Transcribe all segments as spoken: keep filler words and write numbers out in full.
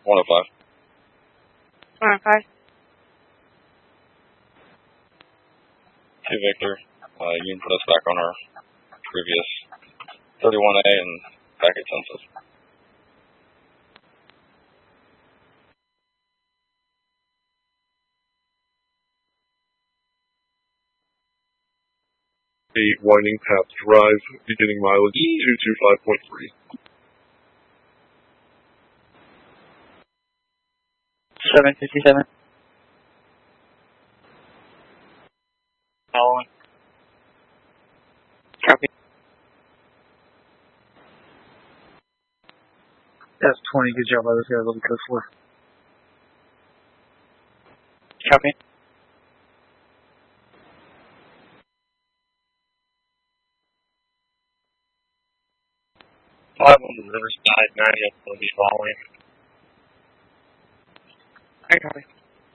one oh five. one oh five. Hey, Victor. Uh, you can put us back on our previous thirty-one A and back at census. eight Winding Path Drive, beginning mileage two two five point three. seven fifty-seven. Following. Copy. That's twenty. Good job by those guys. I'll be code four. Copy. Five on the Riverside, ninety will be following. I copy.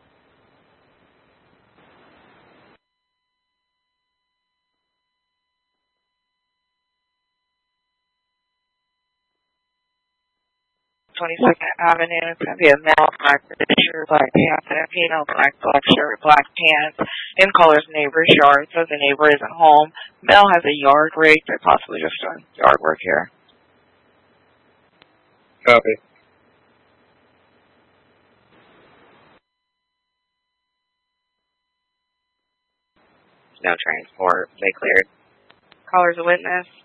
twenty-second Avenue. It's going to be a male, black shirt, black pants, and a female, black, black shirt, black pants. In colors neighbor's yard, so the neighbor isn't home. Male has a yard rake. They're possibly just doing yard work here. Copy. No transport. They cleared. Caller's a witness.